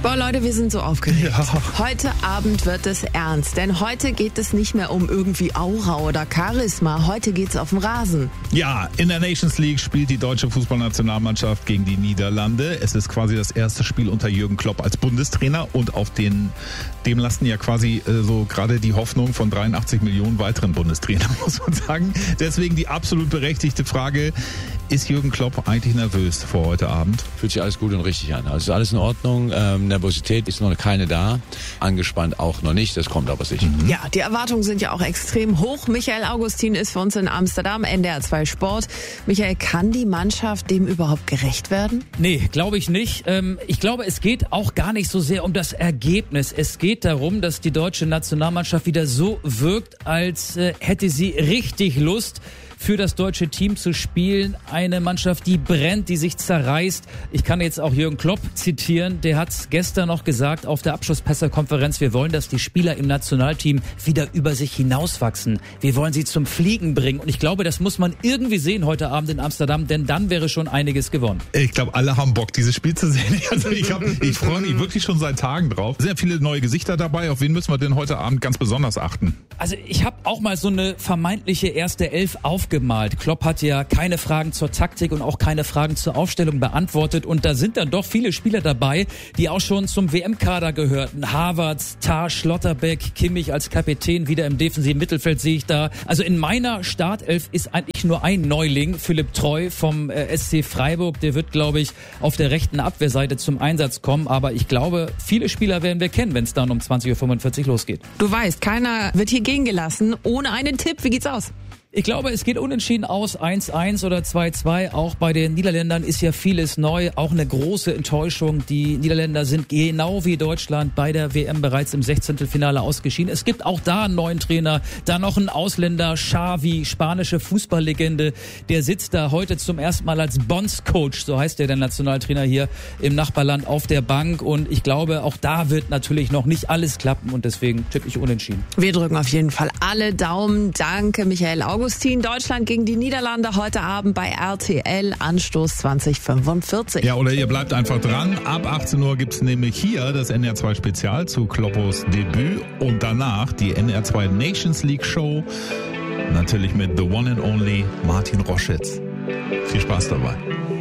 Boah, Leute, wir sind so aufgeregt. Ja. Heute Abend wird es ernst, denn heute geht es nicht mehr um irgendwie Aura oder Charisma. Heute geht's auf den Rasen. Ja, in der Nations League spielt die deutsche Fußballnationalmannschaft gegen die Niederlande. Es ist quasi das erste Spiel unter Jürgen Klopp als Bundestrainer und auf dem lasten ja quasi so gerade die Hoffnung von 83 Millionen weiteren Bundestrainern, muss man sagen. Deswegen die absolut berechtigte Frage, ist Jürgen Klopp eigentlich nervös vor heute Abend? Fühlt sich alles gut und richtig an. Also ist alles in Ordnung. Nervosität ist noch keine da. Angespannt auch noch nicht. Das kommt aber sicher. Ja, die Erwartungen sind ja auch extrem hoch. Michael Augustin ist für uns in Amsterdam, NDR 2 Sport. Michael, kann die Mannschaft dem überhaupt gerecht werden? Nee, glaube ich nicht. Ich glaube, es geht auch gar nicht so sehr um das Ergebnis. Es geht darum, dass die deutsche Nationalmannschaft wieder so wirkt, als hätte sie richtig Lust, für das deutsche Team zu spielen. Eine Mannschaft, die brennt, die sich zerreißt. Ich kann jetzt auch Jürgen Klopp zitieren. Der hat gestern noch gesagt auf der Abschlusspressekonferenz, wir wollen, dass die Spieler im Nationalteam wieder über sich hinauswachsen. Wir wollen sie zum Fliegen bringen. Und ich glaube, das muss man irgendwie sehen heute Abend in Amsterdam, denn dann wäre schon einiges gewonnen. Ich glaube, alle haben Bock, dieses Spiel zu sehen. Also ich freue mich wirklich schon seit Tagen drauf. Sehr viele neue Gesichter dabei. Auf wen müssen wir denn heute Abend ganz besonders achten? Also ich habe auch mal so eine vermeintliche erste Elf aufgemalt. Klopp hat ja keine Fragen zur Taktik und auch keine Fragen zur Aufstellung beantwortet. Und da sind dann doch viele Spieler dabei, die auch schon zum WM-Kader gehörten. Havertz, Tah, Schlotterbeck, Kimmich als Kapitän, wieder im defensiven Mittelfeld sehe ich da. Also in meiner Startelf ist eigentlich nur ein Neuling, Philipp Treu vom SC Freiburg. Der wird, glaube ich, auf der rechten Abwehrseite zum Einsatz kommen. Aber ich glaube, viele Spieler werden wir kennen, wenn es dann um 20.45 Uhr losgeht. Du weißt, keiner wird hier gehen gelassen ohne einen Tipp. Wie geht's aus? Ich glaube, es geht unentschieden aus, 1-1 oder 2-2. Auch bei den Niederländern ist ja vieles neu, auch eine große Enttäuschung. Die Niederländer sind genau wie Deutschland bei der WM bereits im 16. Finale ausgeschieden. Es gibt auch da einen neuen Trainer, da noch einen Ausländer, Xavi, spanische Fußballlegende. Der sitzt da heute zum ersten Mal als Bonds-Coach, so heißt der Nationaltrainer hier im Nachbarland, auf der Bank. Und ich glaube, auch da wird natürlich noch nicht alles klappen und deswegen tippe ich unentschieden. Wir drücken auf jeden Fall alle Daumen. Danke, Michael Augustin. Deutschland gegen die Niederlande heute Abend bei RTL, Anstoß 2045. Ja, oder ihr bleibt einfach dran. Ab 18 Uhr gibt's nämlich hier das NDR 2 Spezial zu Kloppos Debüt und danach die NDR 2 Nations League Show. Natürlich mit The One and Only Martin Roschitz. Viel Spaß dabei.